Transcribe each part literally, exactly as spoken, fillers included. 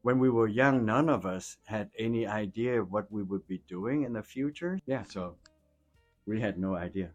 when we were young, none of us had any idea what we would be doing in the future. Yeah, so we had no idea.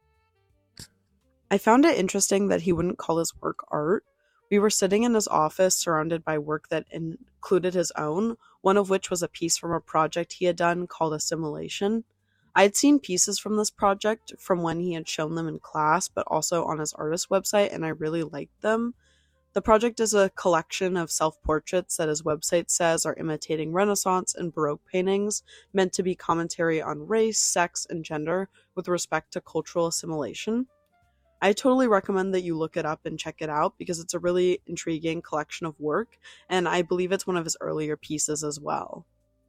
I found it interesting that he wouldn't call his work art. We were sitting in his office surrounded by work that included his own, one of which was a piece from a project he had done called Assimilation. I had seen pieces from this project from when he had shown them in class, but also on his artist website, and I really liked them. The project is a collection of self portraits that his website says are imitating Renaissance and Baroque paintings, meant to be commentary on race, sex, and gender with respect to cultural assimilation. I totally recommend that you look it up and check it out because it's a really intriguing collection of work, and I believe it's one of his earlier pieces as well.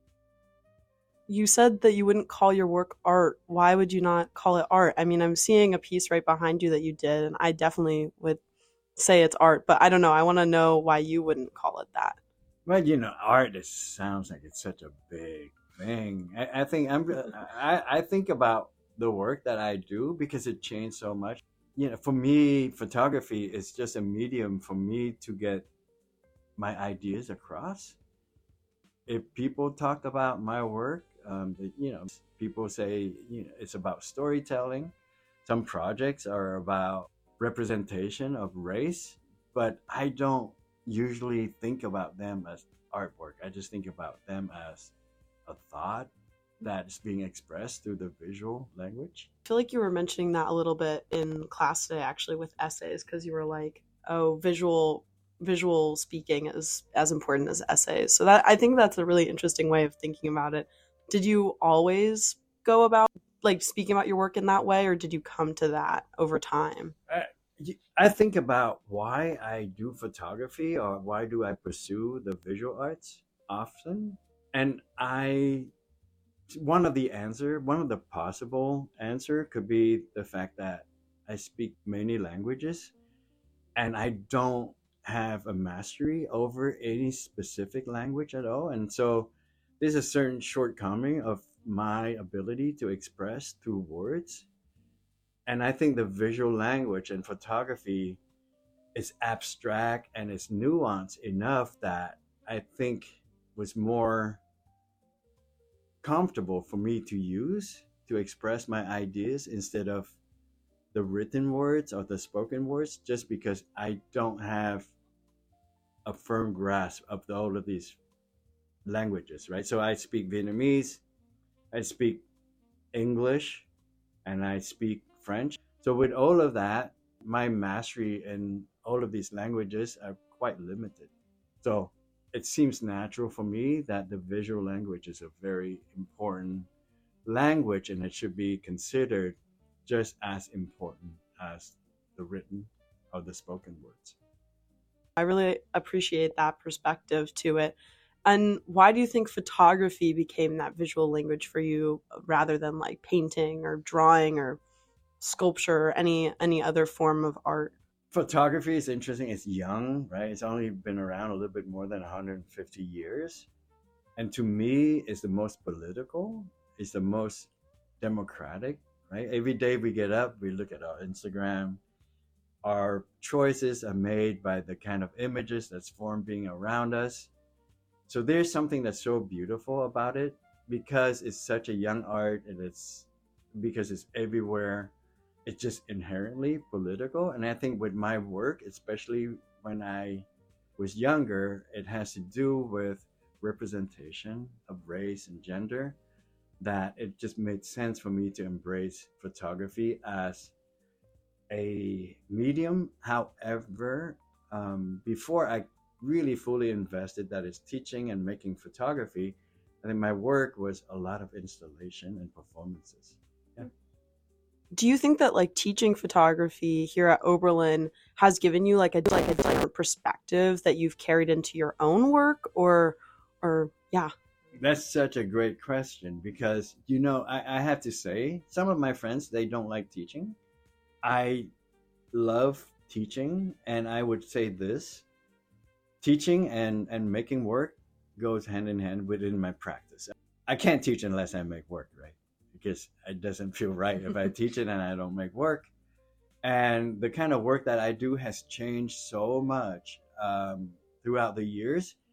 You said that you wouldn't call your work art. Why would you not call it art? I mean, I'm seeing a piece right behind you that you did, and I definitely would say it's art, but I don't know. I want to know why you wouldn't call it that. Well, you know, art it sounds like it's such a big thing. I, I think I'm I, I think about the work that I do because it changed so much. You know, for me, photography is just a medium for me to get my ideas across. If people talk about my work, um, that, you know, people say, you know, it's about storytelling. Some projects are about representation of race, but I don't usually think about them as artwork. I just think about them as a thought that's being expressed through the visual language. I feel like you were mentioning that a little bit in class today, actually, with essays, because you were like, "Oh, visual visual speaking is as important as essays." So that I think that's a really interesting way of thinking about it. Did you always go about like speaking about your work in that way, or did you come to that over time? I, I think about why I do photography or why do I pursue the visual arts often. And I one of the answer one of the possible answer could be the fact that I speak many languages and I don't have a mastery over any specific language at all, and so there's a certain shortcoming of my ability to express through words. And I think the visual language and photography is abstract and it's nuanced enough that I think was more comfortable for me to use to express my ideas instead of the written words or the spoken words, just because I don't have a firm grasp of the, all of these languages, right? So I speak Vietnamese, I speak English, and I speak French. So with all of that, my mastery in all of these languages are quite limited. So it seems natural for me that the visual language is a very important language and it should be considered just as important as the written or the spoken words. I really appreciate that perspective to it. And why do you think photography became that visual language for you rather than like painting or drawing or sculpture or any any other form of art? Photography is interesting. It's young, right? It's only been around a little bit more than one hundred fifty years. And to me, it's the most political, it's the most democratic, right? Every day we get up, we look at our Instagram. Our choices are made by the kind of images that's formed being around us. So there's something that's so beautiful about it because it's such a young art and it's because it's everywhere. It's just inherently political. And I think with my work, especially when I was younger, it has to do with representation of race and gender, that it just made sense for me to embrace photography as a medium. However, um, before I really fully invested that is teaching and making photography, I think my work was a lot of installation and performances. Yeah. Do you think that like teaching photography here at Oberlin has given you like a like a different perspective that you've carried into your own work, or or yeah. That's such a great question because, you know, I, I have to say, some of my friends, they don't like teaching. I love teaching, and I would say this: teaching and, and making work goes hand in hand within my practice. I can't teach unless I make work, right? Because it doesn't feel right if I teach it and I don't make work. And the kind of work that I do has changed so much um, throughout the years.